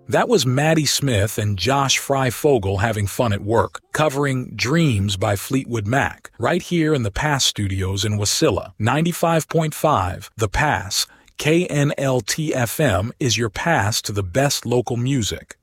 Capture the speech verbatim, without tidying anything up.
That was Maddie Smith and Josh Fryfogle having fun at work, covering Dreams by Fleetwood Mac, right here in the Pass Studios in Wasilla. ninety-five point five, The Pass, K N L T F M is your pass to the best local music.